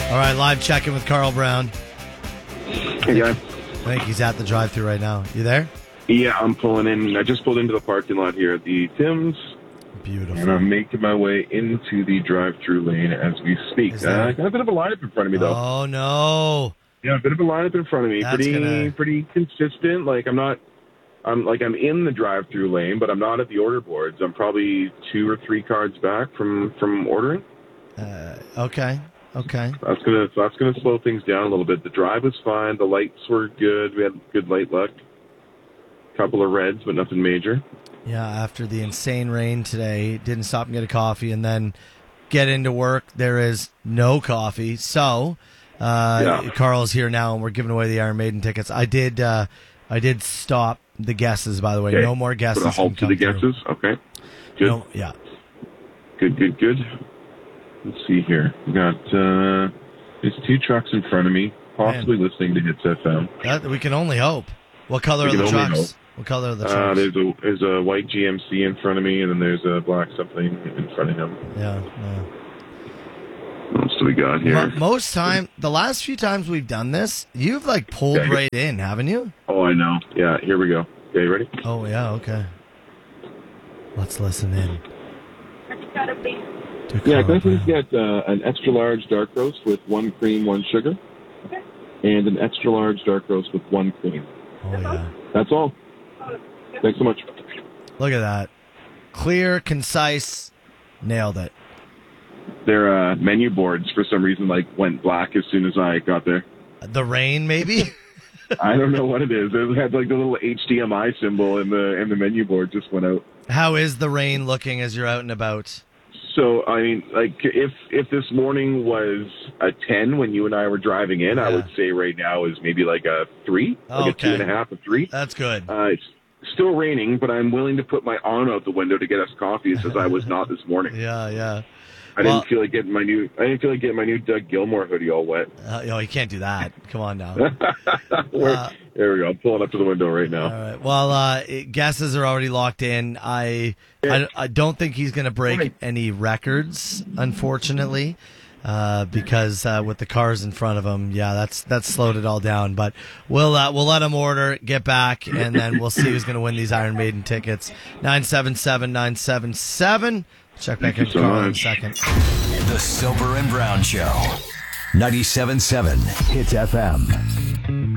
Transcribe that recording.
All right, live check-in with Carl Brown. Hey, guys. I think he's at the drive-thru right now. You there? Yeah, I'm pulling in. I just pulled into the parking lot here at the Tim's. Beautiful. And I'm making my way into the drive-thru lane as we speak. I got a bit of a lineup in front of me, though. Oh, no. Yeah, a bit of a lineup in front of me. Pretty consistent. Like, I'm in the drive-thru lane, but I'm not at the order boards. I'm probably 2 or 3 cards back from ordering. Okay. That's gonna slow things down a little bit. The drive was fine. The lights were good. We had good light luck. Couple of reds, but nothing major. Yeah, after the insane rain today, didn't stop and get a coffee, and then get into work. There is no coffee. So, Carl's here now, and we're giving away the Iron Maiden tickets. I did stop the guesses, by the way. Okay. No more guesses. Put a halt to the guesses. Okay. Good. No, yeah. Good. Let's see here. We got there's 2 trucks in front of me, possibly listening to Hits FM. We can only hope. What color are the trucks? What color are the trucks? There's a white GMC in front of me, and then there's a black something in front of him. Yeah. What else do we got here? Most time, the last few times we've done this, you've pulled right in, haven't you? Oh, I know. Yeah, here we go. Okay, you ready? Oh, yeah, okay. Let's listen in. Yeah, can I please get an extra large dark roast with 1 cream, 1 sugar? And an extra large dark roast with 1 cream. Oh, yeah. That's all. Thanks so much. Look at that. Clear, concise, nailed it. Their menu boards, for some reason, went black as soon as I got there. The rain, maybe? I don't know what it is. It had the little HDMI symbol in the menu board just went out. How is the rain looking as you're out and about? So, I mean, if this morning was a 10 when you and I were driving in, I would say right now is maybe a 3, a 2.5, a 3. That's good. It's still raining, but I'm willing to put my arm out the window to get us coffee, as I was not this morning. Yeah. I didn't feel like getting my new Doug Gilmore hoodie all wet. You can't do that. Come on now. There we go. I'm pulling up to the window right now. All right. Well, guesses are already locked in. I don't think he's going to break any records, unfortunately, because with the cars in front of him, that's slowed it all down. But we'll let him order, get back, and then we'll see who's going to win these Iron Maiden tickets. 977-977. Check back in Carl in a second. The Soper and Brown Show. 97.7 Hits FM.